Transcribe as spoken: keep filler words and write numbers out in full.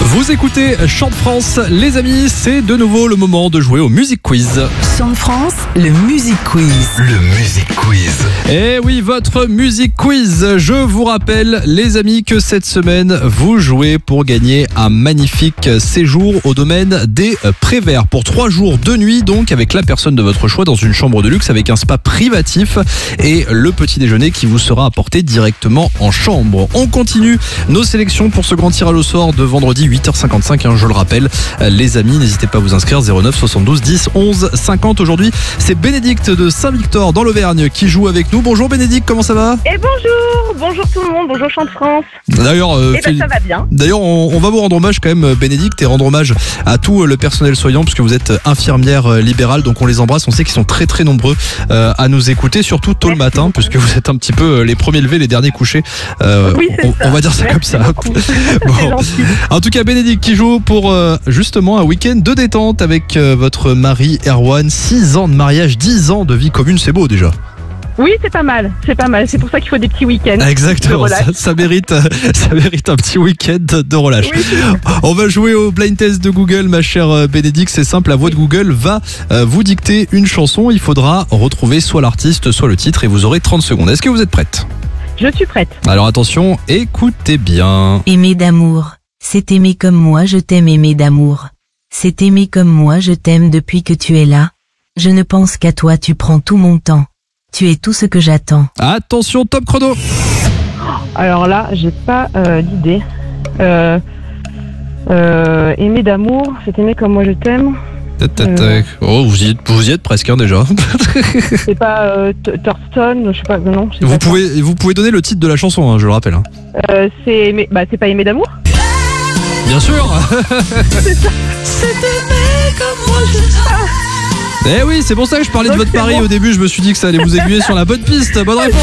Vous écoutez Chant de France, les amis, c'est de nouveau le moment de jouer au Music Quiz. Chant de France, le Music Quiz. Le Music Quiz. Eh oui, votre Music Quiz. Je vous rappelle, les amis, que cette semaine, vous jouez pour gagner un magnifique séjour au domaine des Préverts pour trois jours, deux nuits, donc avec la personne de votre choix dans une chambre de luxe avec un spa privatif et le petit déjeuner qui vous sera apporté directement en chambre. On continue nos sélections pour ce grand tirage au sort de vendredi huit heures cinquante-cinq, hein, je le rappelle. Les amis, n'hésitez pas à vous inscrire, zéro neuf soixante-douze dix onze cinquante. Aujourd'hui, c'est Bénédicte de Saint-Victor dans l'Auvergne qui joue avec nous. Bonjour Bénédicte, comment ça va? Et bonjour, bonjour tout le monde, bonjour Chant de France. D'ailleurs, euh, Eh ben, ça va bien. D'ailleurs, on, on va vous rendre hommage quand même, Bénédicte, et rendre hommage à tout le personnel soignant, puisque vous êtes infirmière libérale, donc on les embrasse. On sait qu'ils sont très très nombreux euh, à nous écouter, surtout tôt Merci le matin, beaucoup. puisque vous êtes un petit peu les premiers levés, les derniers couchés. Euh, Oui, c'est on, ça. on va dire ça Merci comme ça. beaucoup. Bon. C'est gentil. En tout cas, Bénédicte qui joue pour euh, justement un week-end de détente avec euh, votre mari Erwan. six ans de mariage, dix ans de vie commune, c'est beau déjà. Oui, c'est pas mal, c'est pas mal. C'est pour ça qu'il faut des petits week-ends. Exactement, de ça, relâche. ça mérite, euh, ça mérite un petit week-end de relâche. Oui, On va jouer au blind test de Google, ma chère euh, Bénédicte. C'est simple, la voix de Google va euh, vous dicter une chanson. Il faudra retrouver soit l'artiste, soit le titre, et vous aurez trente secondes. Est-ce que vous êtes prête? je suis prête. Alors attention, écoutez bien. Aimer d'amour, c'est aimer comme moi je t'aime aimer d'amour. C'est aimer comme moi je t'aime depuis que tu es là. Je ne pense qu'à toi, tu prends tout mon temps. Tu es tout ce que j'attends. Attention, top chrono. Alors là, j'ai pas euh, d'idée. Euh, euh, aimer d'amour, c'est aimer comme moi je t'aime. Tac, tac, tac. Oh, vous y êtes, vous y êtes presque hein, déjà. C'est pas euh, T- Thurston, je sais pas, non. c'est Vous pas pouvez, vous pouvez donner le titre de la chanson, hein, je le rappelle. hein. ça. Euh, c'est aimer, bah c'est pas aimer d'amour. Bien sûr. Eh oui, c'est pour ça que je parlais de Donc, votre c'est pari bon. au début. Je me suis dit que ça allait vous aiguiller sur la bonne piste. Bonne réponse.